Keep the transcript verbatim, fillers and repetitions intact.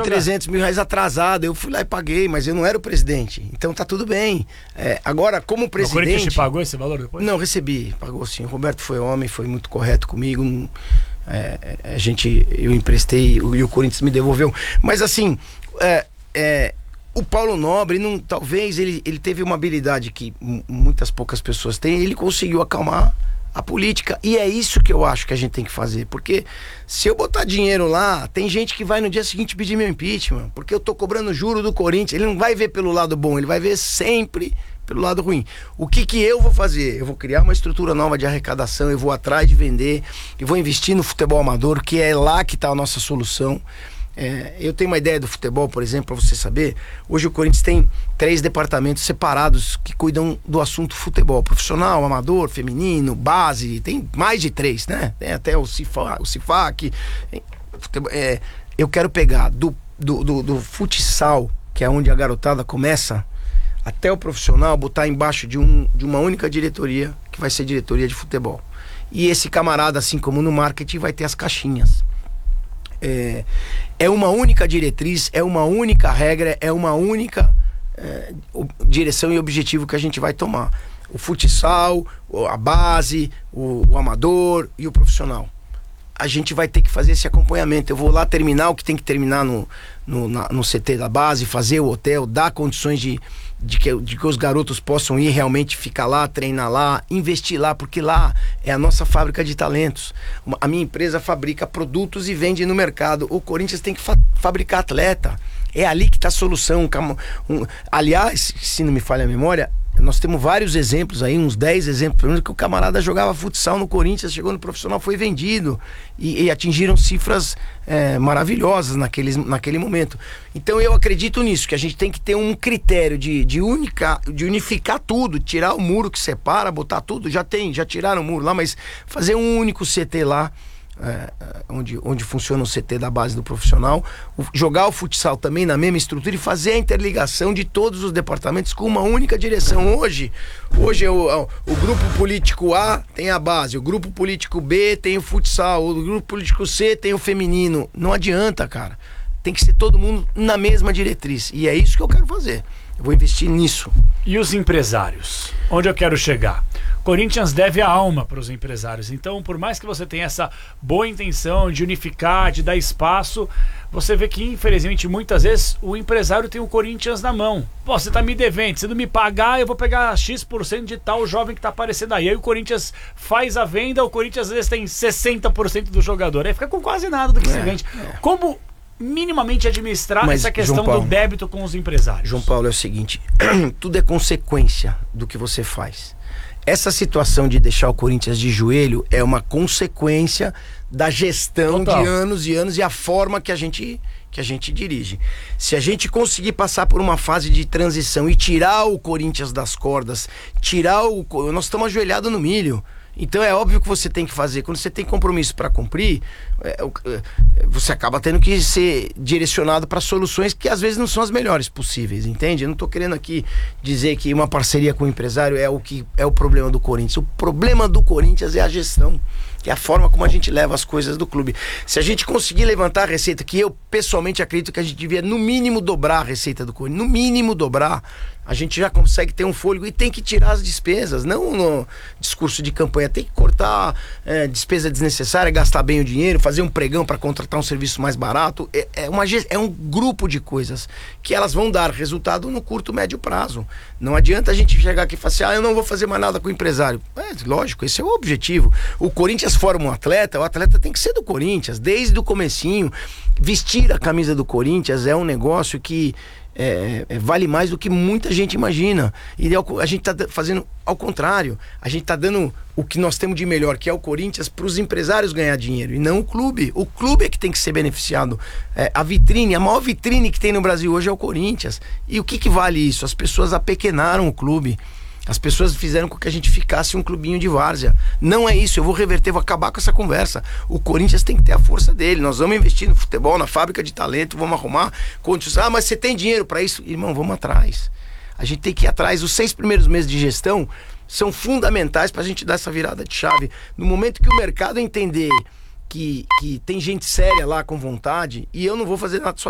trezentos mil reais atrasado. Eu fui lá e paguei, mas eu não era o presidente. Então tá tudo bem. É, agora, como presidente... O Corinthians te pagou esse valor depois? Não, recebi. Pagou sim. O Roberto foi homem, foi muito correto comigo. É, a gente, eu emprestei e o Corinthians me devolveu. Mas assim, é, é, o Paulo Nobre, não, talvez ele, ele teve uma habilidade que muitas poucas pessoas têm. Ele conseguiu acalmar a política, e é isso que eu acho que a gente tem que fazer, porque se eu botar dinheiro lá, tem gente que vai no dia seguinte pedir meu impeachment, porque eu tô cobrando juro do Corinthians. Ele não vai ver pelo lado bom, ele vai ver sempre pelo lado ruim. O que que eu vou fazer? Eu vou criar uma estrutura nova de arrecadação, eu vou atrás de vender, eu vou investir no futebol amador, que é lá que tá a nossa solução. É, eu tenho uma ideia do futebol, por exemplo, para você saber. Hoje o Corinthians tem três departamentos separados que cuidam do assunto futebol: profissional, amador, feminino, base. Tem mais de três, né? Tem até o Cifac. O Cifac é, eu quero pegar do, do, do, do futsal, que é onde a garotada começa, até o profissional, botar embaixo de, um, de uma única diretoria, que vai ser diretoria de futebol. E esse camarada, assim como no marketing, vai ter as caixinhas. É, é uma única diretriz, é uma única regra, é uma única é, direção e objetivo que a gente vai tomar. O futsal, a base, o, o amador e o profissional. A gente vai ter que fazer esse acompanhamento. Eu vou lá terminar o que tem que terminar no, no, na, no C T da base, fazer o hotel, dar condições de, de, que, de que os garotos possam ir realmente ficar lá, treinar lá, investir lá, porque lá é a nossa fábrica de talentos. Uma, a minha empresa fabrica produtos e vende no mercado. O Corinthians tem que fa fabricar atleta. É ali que está a solução. Um, aliás, se não me falha a memória, nós temos vários exemplos aí, uns dez exemplos, que o camarada jogava futsal no Corinthians, chegou no profissional, foi vendido e, e atingiram cifras é, maravilhosas naqueles, naquele momento. Então eu acredito nisso, que a gente tem que ter um critério de, de, única, de unificar tudo, tirar o muro que separa, botar tudo. Já tem, já tiraram o muro lá, mas fazer um único C T lá, É, onde, onde funciona o C T da base do profissional, o, jogar o futsal também na mesma estrutura e fazer a interligação de todos os departamentos com uma única direção. Hoje, hoje o, o, o grupo político A tem a base, o grupo político B tem o futsal, o grupo político C tem o feminino. Não adianta, cara. Tem que ser todo mundo na mesma diretriz. E é isso que eu quero fazer. Eu vou investir nisso. E os empresários? Onde eu quero chegar? Corinthians deve a alma para os empresários. Então, por mais que você tenha essa boa intenção de unificar, de dar espaço, você vê que, infelizmente, muitas vezes o empresário tem o Corinthians na mão. Pô, você tá me devendo, se não me pagar, eu vou pegar X por cento de tal jovem que tá aparecendo aí. Aí o Corinthians faz a venda, o Corinthians às vezes tem sessenta por cento do jogador. Aí fica com quase nada do que é, se vende. É. Como minimamente administrar Mas, essa questão Paulo, do débito com os empresários? João Paulo, é o seguinte, tudo é consequência do que você faz. Essa situação de deixar o Corinthians de joelho é uma consequência da gestão Total. de anos e anos e a forma que a gente, que a gente dirige. Se a gente conseguir passar por uma fase de transição e tirar o Corinthians das cordas, tirar o... Nós estamos ajoelhados no milho. Então é óbvio que você tem que fazer. Quando você tem compromisso para cumprir, é, é, você acaba tendo que ser direcionado para soluções que às vezes não são as melhores possíveis, entende? Eu não estou querendo aqui dizer que uma parceria com o empresário é o que é o problema do Corinthians. O problema do Corinthians é a gestão, que é a forma como a gente leva as coisas do clube. Se a gente conseguir levantar a receita, que eu pessoalmente acredito que a gente devia no mínimo dobrar a receita do Corinthians, no mínimo dobrar, a gente já consegue ter um fôlego e tem que tirar as despesas, não no discurso de campanha, tem que cortar é, despesa desnecessária, gastar bem o dinheiro, fazer um pregão para contratar um serviço mais barato. É, é, uma, é um grupo de coisas que elas vão dar resultado no curto, médio prazo. Não adianta a gente chegar aqui e falar assim, ah, eu não vou fazer mais nada com o empresário. É, lógico, esse é o objetivo. O Corinthians forma um atleta, o atleta tem que ser do Corinthians, desde o comecinho. Vestir a camisa do Corinthians é um negócio que É, é, vale mais do que muita gente imagina. E a gente está fazendo ao contrário. A gente está dando o que nós temos de melhor, que é o Corinthians, para os empresários ganhar dinheiro, e não o clube. O clube é que tem que ser beneficiado. É, a vitrine, a maior vitrine que tem no Brasil hoje é o Corinthians. E o que, que vale isso? As pessoas apequenaram o clube. As pessoas fizeram com que a gente ficasse um clubinho de várzea. Não é isso, eu vou reverter, vou acabar com essa conversa. O Corinthians tem que ter a força dele. Nós vamos investir no futebol, na fábrica de talento, vamos arrumar condições. Ah, mas você tem dinheiro para isso? Irmão, vamos atrás. A gente tem que ir atrás. Os seis primeiros meses de gestão são fundamentais para a gente dar essa virada de chave. No momento que o mercado entender que, que tem gente séria lá com vontade, e eu não vou fazer nada